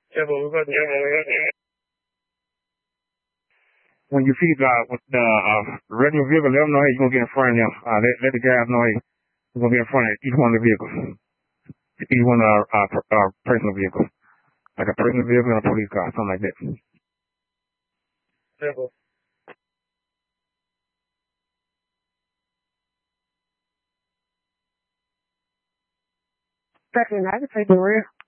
When you see the regular vehicle, let them know, hey, you're gonna get in front of them. Let the guys know, hey, you're gonna get in front of each one of the vehicles, each one of our personal vehicles, like a personal vehicle and a police car, something like that. Second, I can take the rear.